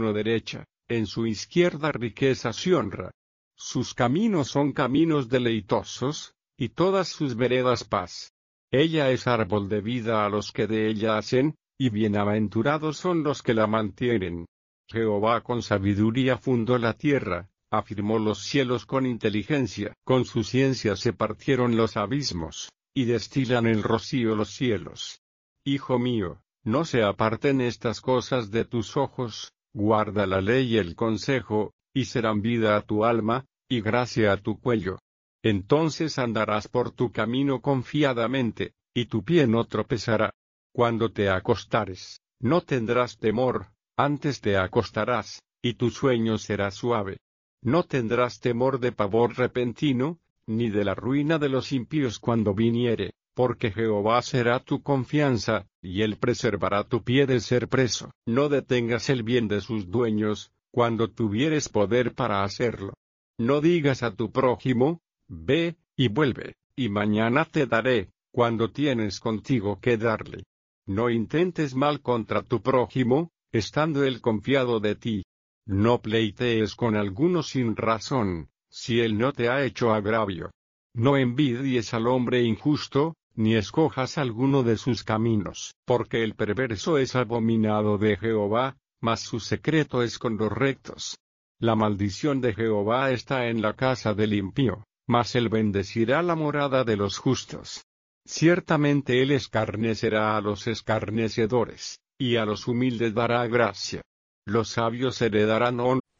mano derecha, en su izquierda riquezas y honra. Sus caminos son caminos deleitosos, y todas sus veredas paz. Ella es árbol de vida a los que de ella hacen, y bienaventurados son los que la mantienen. Jehová con sabiduría fundó la tierra, afirmó los cielos con inteligencia. Con su ciencia se partieron los abismos, y destilan el rocío los cielos. Hijo mío, no se aparten estas cosas de tus ojos, guarda la ley y el consejo, y serán vida a tu alma, y gracia a tu cuello. Entonces andarás por tu camino confiadamente, y tu pie no tropezará. Cuando te acostares, no tendrás temor, antes te acostarás, y tu sueño será suave. No tendrás temor de pavor repentino, ni de la ruina de los impíos cuando viniere, porque Jehová será tu confianza, y él preservará tu pie de ser preso. No detengas el bien de sus dueños, cuando tuvieres poder para hacerlo. No digas a tu prójimo, ve, y vuelve, y mañana te daré, cuando tienes contigo que darle. No intentes mal contra tu prójimo, estando él confiado de ti. No pleitees con alguno sin razón, si él no te ha hecho agravio. No envidies al hombre injusto, ni escojas alguno de sus caminos, porque el perverso es abominado de Jehová, mas su secreto es con los rectos. La maldición de Jehová está en la casa del impío, mas él bendecirá la morada de los justos. Ciertamente él escarnecerá a los escarnecedores, y a los humildes dará gracia. Los sabios heredarán honra,